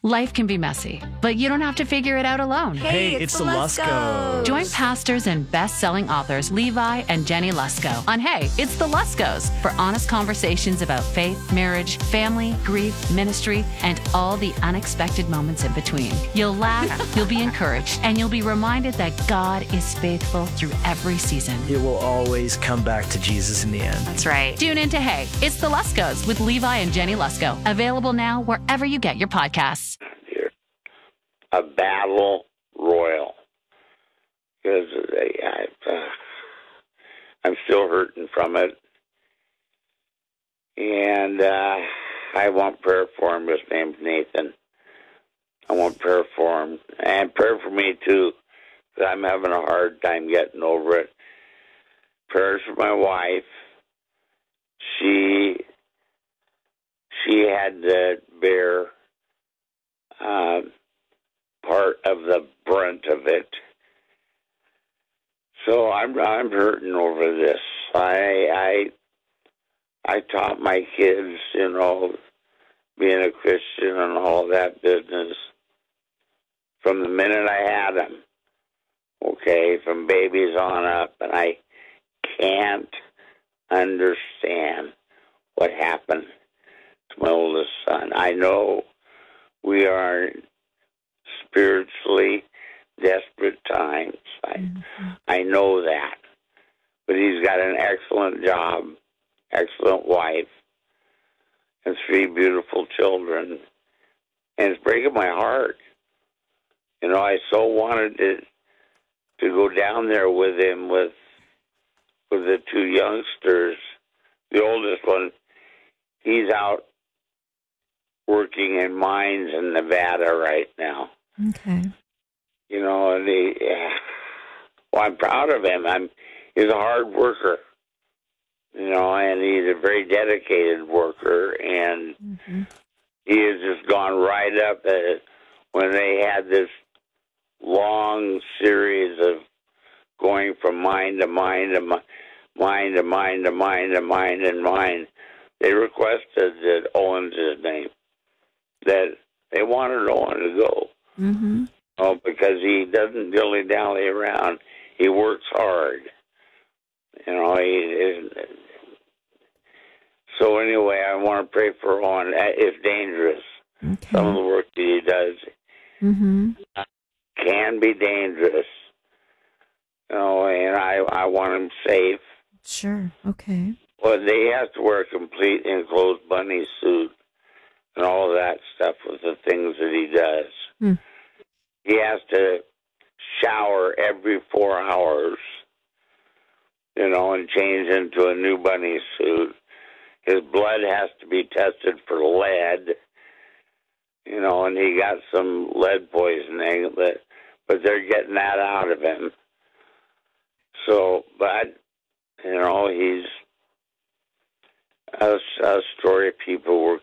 Life can be messy, but you don't have to figure it out alone. Hey, it's the Luskos. Join pastors and best-selling authors Levi and Jenny Lusko on Hey, It's the Luskos for honest conversations about faith, marriage, family, grief, ministry, and all the unexpected moments in between. You'll laugh, you'll be encouraged, and you'll be reminded that God is faithful through every season. It will always come back to Jesus in the end. That's right. Tune in to Hey, It's the Luskos with Levi and Jenny Lusko. Available now wherever you get your podcasts. A battle royal. Because I'm still hurting from it. And I want prayer for him. His name's Nathan. I want prayer for him. And prayer for me, too. Because I'm having a hard time getting over it. Prayers for my wife. She had to bear part of the brunt of it. So I'm hurting over this. I taught my kids, being a Christian and all that business from the minute I had them. Okay, from babies on up, and I can't understand what happened to my oldest son. I know we are spiritually desperate times. I know that. But he's got an excellent job, excellent wife, and 3 beautiful children. And it's breaking my heart. I so wanted to go down there with him with the 2 youngsters. The oldest one, he's out working in mines in Nevada right now. Okay. And I'm proud of him. He's a hard worker, and he's a very dedicated worker, and he has just gone right up when they had this long series of going from mine to mine to mine to mine to mine to mine and mine. They requested that Owen's his name, that they wanted Owen to go. Mm-hmm. Because he doesn't dilly-dally around. He works hard. So anyway, I want to pray for Owen. It's dangerous. Okay. Some of the work that he does can be dangerous. And I want him safe. Sure. Okay. Well, he has to wear a complete enclosed bunny suit and all of that stuff with the things that he does. He has to shower every 4 hours, and change into a new bunny suit. His blood has to be tested for lead, and he got some lead poisoning, but they're getting that out of him. So, but, he's, us story people were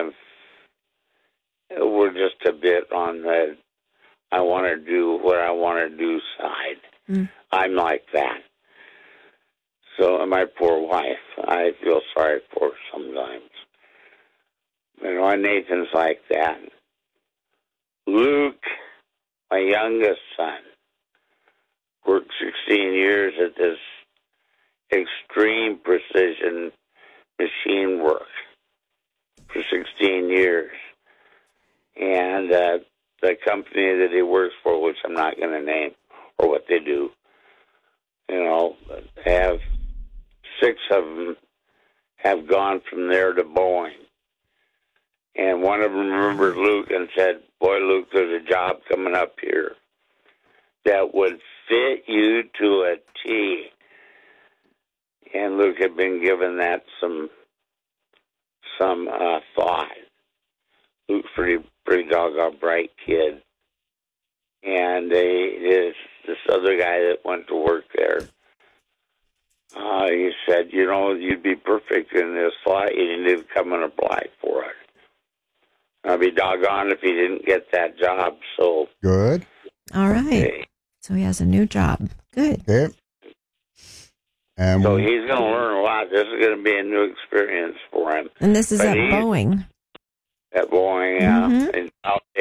we're just a bit on the I want to do what I want to do side. I'm like that. So, and my poor wife, I feel sorry for her sometimes. And Nathan's like that. Luke, my youngest son, worked 16 years at this extreme precision machine work for 16 years. And the company that he works for, which I'm not going to name, or what they do, have 6 of them have gone from there to Boeing. And one of them remembered Luke and said, "Boy, Luke, there's a job coming up here that would fit you to a T." And Luke had been given that some thought. Luke's pretty doggone bright kid. And this other guy that went to work there, he said, you'd be perfect in this slot. You need to come and apply for it. I'd be doggone if he didn't get that job. So good. All right. Okay. So he has a new job. Good. Okay. And so he's going to learn a lot. This is going to be a new experience for him. And this is But at Boeing. At Boeing, yeah. Mhm. In South